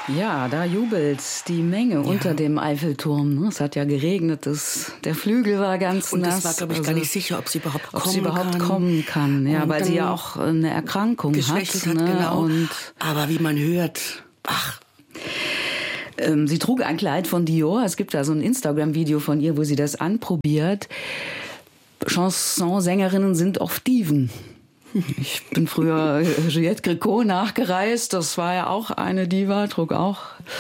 Ja, da jubelt die Menge unter dem Eiffelturm. Es hat ja geregnet, der Flügel war ganz nass. Und das war, glaube ich, gar nicht sicher, ob sie überhaupt kommen kann. Ja, weil sie ja auch eine Erkrankung geschwächelt hat. Ne? Genau. Und aber wie man hört, sie trug ein Kleid von Dior. Es gibt da so ein Instagram-Video von ihr, wo sie das anprobiert. Chansonsängerinnen sind oft Diven. Ich bin früher Juliette Gréco nachgereist. Das war ja auch eine Diva, trug auch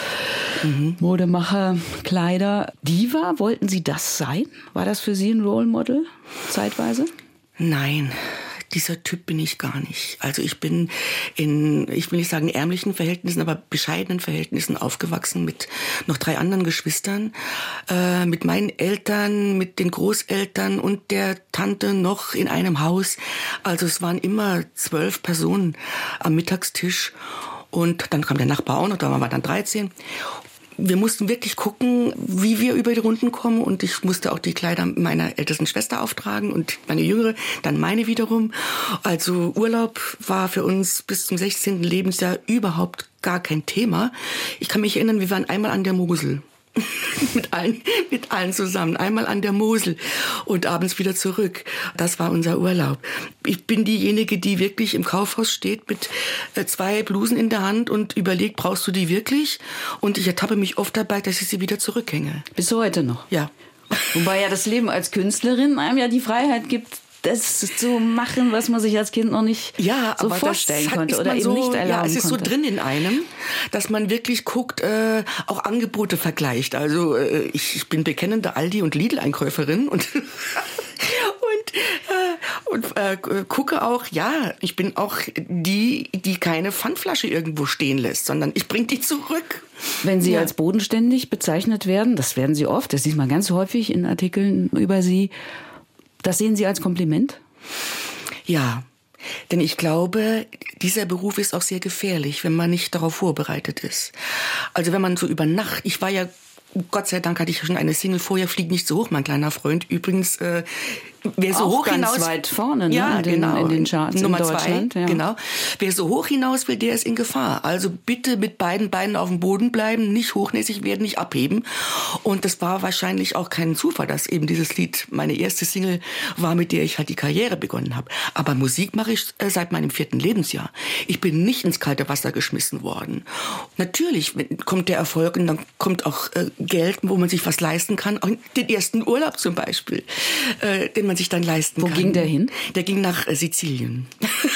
Modemacher-Kleider. Diva, wollten Sie das sein? War das für Sie ein Role Model zeitweise? Nein, dieser Typ bin ich gar nicht. Also ich bin ich will nicht sagen ärmlichen Verhältnissen, aber bescheidenen Verhältnissen aufgewachsen mit noch 3 anderen Geschwistern, mit meinen Eltern, mit den Großeltern und der Tante noch in einem Haus. Also es waren immer 12 Personen am Mittagstisch und dann kam der Nachbar auch noch, da waren wir dann 13. Wir mussten wirklich gucken, wie wir über die Runden kommen und ich musste auch die Kleider meiner ältesten Schwester auftragen und meine jüngere, dann meine wiederum. Also Urlaub war für uns bis zum 16. Lebensjahr überhaupt gar kein Thema. Ich kann mich erinnern, wir waren einmal an der Mosel. mit allen zusammen. Einmal an der Mosel und abends wieder zurück. Das war unser Urlaub. Ich bin diejenige, die wirklich im Kaufhaus steht mit 2 Blusen in der Hand und überlegt, brauchst du die wirklich? Und ich ertappe mich oft dabei, dass ich sie wieder zurückhänge. Bis heute noch? Ja. Wobei ja das Leben als Künstlerin einem ja die Freiheit gibt, das zu machen, was man sich als Kind noch nicht so vorstellen konnte oder eben nicht erlauben konnte. Ja, es ist so drin in einem, dass man wirklich guckt, auch Angebote vergleicht. Also ich bin bekennende Aldi- und Lidl-Einkäuferin und gucke auch, ich bin auch die keine Pfandflasche irgendwo stehen lässt, sondern ich bringe die zurück. Wenn Sie als bodenständig bezeichnet werden, das werden Sie oft, das sieht man ganz häufig in Artikeln über Sie, das sehen Sie als Kompliment? Ja, denn ich glaube, dieser Beruf ist auch sehr gefährlich, wenn man nicht darauf vorbereitet ist. Also wenn man so über Nacht, ich war ja, Gott sei Dank hatte ich schon eine Single vorher, Flieg nicht so hoch, mein kleiner Freund. Übrigens, wer so auch hoch ganz hinaus, weit vorne, ne? Ja, in den Charts Nummer in Deutschland. 2, genau. Wer so hoch hinaus will, der ist in Gefahr. Also bitte mit beiden Beinen auf dem Boden bleiben, nicht hochnäsig werden, nicht abheben. Und das war wahrscheinlich auch kein Zufall, dass eben dieses Lied meine erste Single war, mit der ich halt die Karriere begonnen habe. Aber Musik mache ich seit meinem 4. Lebensjahr. Ich bin nicht ins kalte Wasser geschmissen worden. Natürlich kommt der Erfolg und dann kommt auch Geld, wo man sich was leisten kann. Auch den ersten Urlaub zum Beispiel, den man sich dann leisten kann. Wo ging der hin? Der ging nach Sizilien.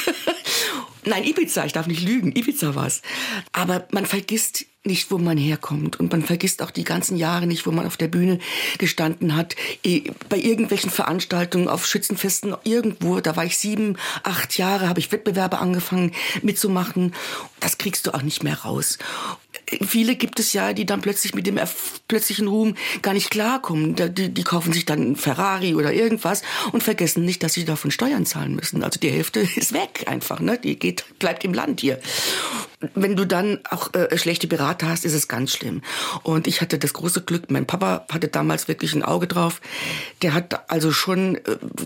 Nein, Ibiza, ich darf nicht lügen, Ibiza war's. Aber man vergisst nicht, wo man herkommt. Und man vergisst auch die ganzen Jahre nicht, wo man auf der Bühne gestanden hat. Bei irgendwelchen Veranstaltungen, auf Schützenfesten, irgendwo, da war ich 7, 8 Jahre, habe ich Wettbewerbe angefangen mitzumachen. Das kriegst du auch nicht mehr raus. Viele gibt es ja, die dann plötzlich mit dem plötzlichen Ruhm gar nicht klarkommen. Die kaufen sich dann einen Ferrari oder irgendwas und vergessen nicht, dass sie davon Steuern zahlen müssen. Also die Hälfte ist weg einfach, ne? Bleibt im Land hier. Wenn du dann auch schlechte Berater hast, ist es ganz schlimm. Und ich hatte das große Glück, mein Papa hatte damals wirklich ein Auge drauf. Der hat also schon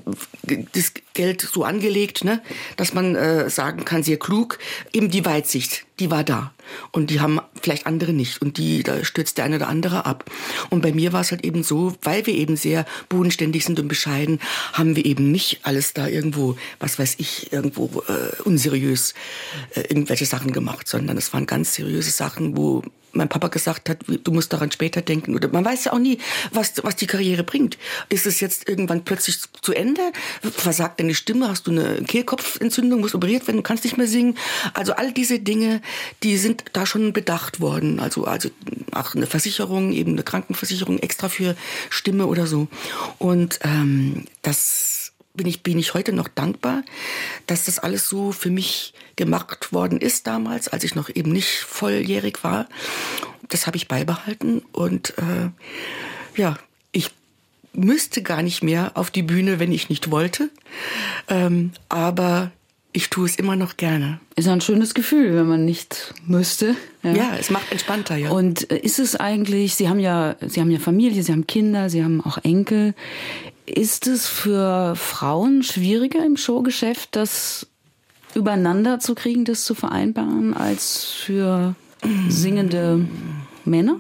das Geld so angelegt, ne, dass man sagen kann, sehr klug, eben die Weitsicht, die war da. Und die haben vielleicht andere nicht. Und da stürzt der eine oder andere ab. Und bei mir war es halt eben so, weil wir eben sehr bodenständig sind und bescheiden, haben wir eben nicht alles da irgendwo, was weiß ich, irgendwo unseriös irgendwelche Sachen gemacht, sondern es waren ganz seriöse Sachen, wo mein Papa gesagt hat, du musst daran später denken. Oder man weiß ja auch nie, was die Karriere bringt. Ist es jetzt irgendwann plötzlich zu Ende? Versagt deine Stimme? Hast du eine Kehlkopfentzündung? Musst operiert werden? Du kannst nicht mehr singen? Also all diese Dinge, die sind da schon bedacht worden. Also auch eine Versicherung, eben eine Krankenversicherung extra für Stimme oder so. Und das bin ich heute noch dankbar, dass das alles so für mich gemacht worden ist damals, als ich noch eben nicht volljährig war. Das habe ich beibehalten und ich müsste gar nicht mehr auf die Bühne, wenn ich nicht wollte, aber ich tue es immer noch gerne. Ist ein schönes Gefühl, wenn man nicht müsste. Ja, es macht entspannter, ja. Und ist es eigentlich, Sie haben ja Familie, Sie haben Kinder, Sie haben auch Enkel. Ist es für Frauen schwieriger im Showgeschäft, das übereinander zu kriegen, das zu vereinbaren, als für singende Männer?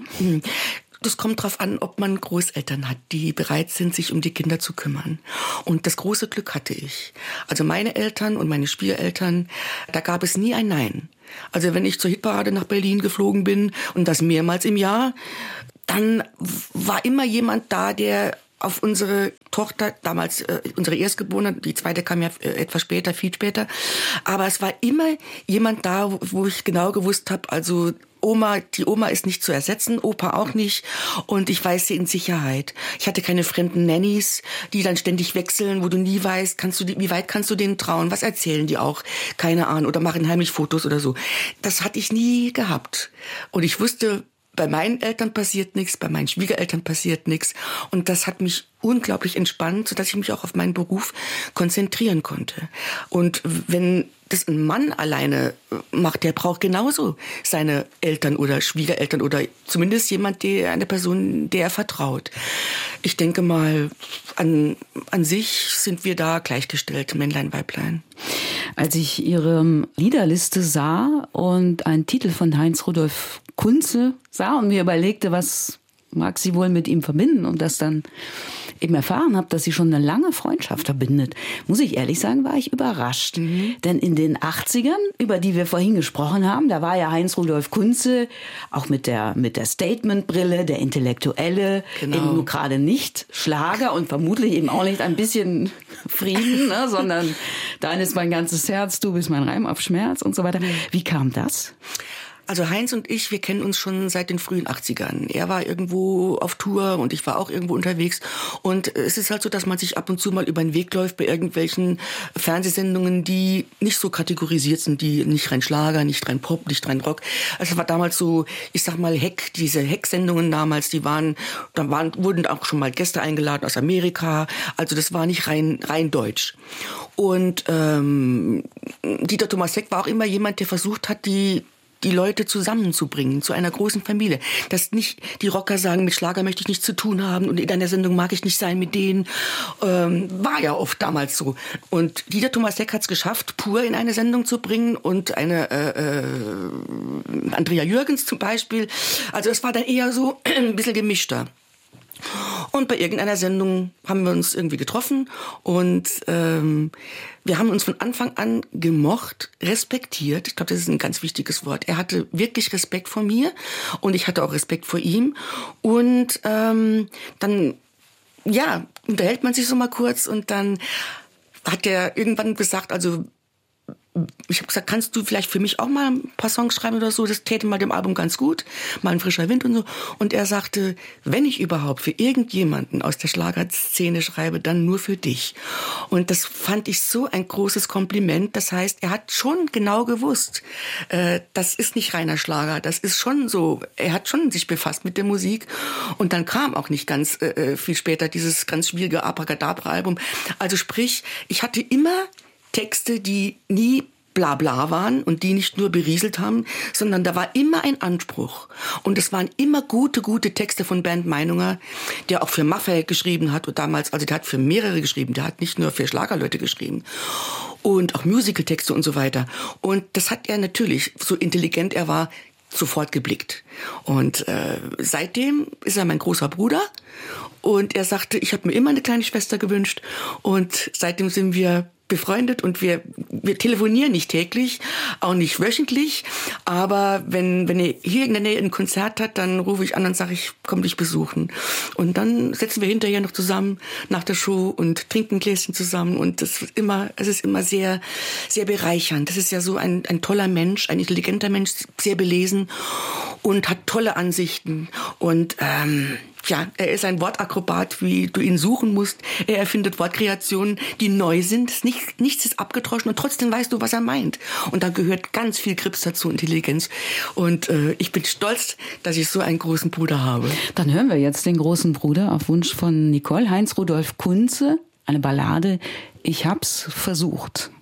Das kommt drauf an, ob man Großeltern hat, die bereit sind, sich um die Kinder zu kümmern. Und das große Glück hatte ich. Also meine Eltern und meine Schwiegereltern, da gab es nie ein Nein. Also wenn ich zur Hitparade nach Berlin geflogen bin und das mehrmals im Jahr, dann war immer jemand da, der auf unsere Tochter, damals unsere Erstgeborene, die zweite kam ja etwas später, viel später, aber es war immer jemand da, wo ich genau gewusst habe, also die Oma ist nicht zu ersetzen, Opa auch nicht und ich weiß sie in Sicherheit. Ich hatte keine fremden Nannies, die dann ständig wechseln, wo du nie weißt, wie weit kannst du denen trauen, was erzählen die auch, keine Ahnung, oder machen heimlich Fotos oder so. Das hatte ich nie gehabt und ich wusste, bei meinen Eltern passiert nichts, bei meinen Schwiegereltern passiert nichts. Und das hat mich unglaublich entspannt, sodass ich mich auch auf meinen Beruf konzentrieren konnte. Und wenn das ein Mann alleine macht, der braucht genauso seine Eltern oder Schwiegereltern oder zumindest eine Person, der er vertraut. Ich denke mal, an sich sind wir da gleichgestellt, Männlein, Weiblein. Als ich Ihre Liederliste sah und einen Titel von Heinz Rudolf Kunze sah und mir überlegte, was mag sie wohl mit ihm verbinden und das dann eben erfahren habe, dass sie schon eine lange Freundschaft verbindet, muss ich ehrlich sagen, war ich überrascht. Denn in den 80ern, über die wir vorhin gesprochen haben, da war ja Heinz Rudolf Kunze auch mit der Statementbrille, der Intellektuelle, eben nur gerade nicht Schlager und vermutlich eben auch nicht ein bisschen Frieden, ne, sondern dein ist mein ganzes Herz, du bist mein Reim auf Schmerz und so weiter. Wie kam das? Also Heinz und ich, wir kennen uns schon seit den frühen 80ern. Er war irgendwo auf Tour und ich war auch irgendwo unterwegs. Und es ist halt so, dass man sich ab und zu mal über den Weg läuft bei irgendwelchen Fernsehsendungen, die nicht so kategorisiert sind, die nicht rein Schlager, nicht rein Pop, nicht rein Rock. Also es war damals so, ich sag mal diese Heck-Sendungen damals, wurden auch schon mal Gäste eingeladen aus Amerika. Also das war nicht rein deutsch. Und Dieter Thomas Heck war auch immer jemand, der versucht hat, die Leute zusammenzubringen zu einer großen Familie. Dass nicht die Rocker sagen, mit Schlager möchte ich nichts zu tun haben und in einer Sendung mag ich nicht sein mit denen. War ja oft damals so. Und Dieter Thomas Heck hat es geschafft, Pur in eine Sendung zu bringen und eine Andrea Jürgens zum Beispiel. Also es war dann eher so ein bisschen gemischter. Und bei irgendeiner Sendung haben wir uns irgendwie getroffen und wir haben uns von Anfang an gemocht, respektiert. Ich glaube, das ist ein ganz wichtiges Wort. Er hatte wirklich Respekt vor mir und ich hatte auch Respekt vor ihm. Und dann, ja, unterhält man sich so mal kurz und dann hat er irgendwann gesagt, also ich habe gesagt, kannst du vielleicht für mich auch mal ein paar Songs schreiben oder so? Das täte mal dem Album ganz gut. Mal ein frischer Wind und so. Und er sagte, wenn ich überhaupt für irgendjemanden aus der Schlagerszene schreibe, dann nur für dich. Und das fand ich so ein großes Kompliment. Das heißt, er hat schon genau gewusst, das ist nicht reiner Schlager. Das ist schon so, er hat schon sich befasst mit der Musik. Und dann kam auch nicht ganz viel später dieses ganz schwierige Abracadabra-Album. Also sprich, ich hatte immer Texte, die nie bla bla waren und die nicht nur berieselt haben, sondern da war immer ein Anspruch. Und es waren immer gute Texte von Bernd Meinunger, der auch für Maffay geschrieben hat und damals, also der hat für mehrere geschrieben, der hat nicht nur für Schlagerleute geschrieben. Und auch Musical-Texte und so weiter. Und das hat er natürlich, so intelligent er war, sofort geblickt. Und seitdem ist er mein großer Bruder. Und er sagte, ich habe mir immer eine kleine Schwester gewünscht. Und seitdem sind wir befreundet und wir telefonieren nicht täglich, auch nicht wöchentlich, aber wenn er hier in der Nähe ein Konzert hat, dann rufe ich an und sage, ich komme dich besuchen. Und dann setzen wir hinterher noch zusammen nach der Show und trinken ein Gläschen zusammen und es ist immer sehr, sehr bereichernd. Das ist ja so ein toller Mensch, ein intelligenter Mensch, sehr belesen und hat tolle Ansichten und ja, er ist ein Wortakrobat, wie du ihn suchen musst. Er erfindet Wortkreationen, die neu sind. Nichts ist abgedroschen und trotzdem weißt du, was er meint. Und da gehört ganz viel Grips dazu, Intelligenz. Und ich bin stolz, dass ich so einen großen Bruder habe. Dann hören wir jetzt den großen Bruder auf Wunsch von Nicole, Heinz Rudolf Kunze, eine Ballade, Ich hab's versucht.